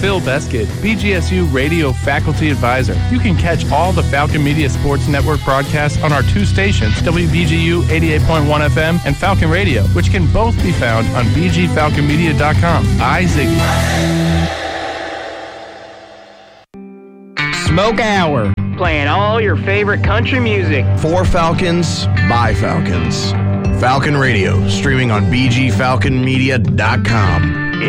Phil Beskid, BGSU Radio Faculty Advisor. You can catch all the Falcon Media Sports Network broadcasts on our two stations, WBGU 88.1 FM and Falcon Radio, which can both be found on bgfalconmedia.com. Ziggy. Smoke Hour. Playing all your favorite country music. For Falcons, by Falcons. Falcon Radio, streaming on bgfalconmedia.com.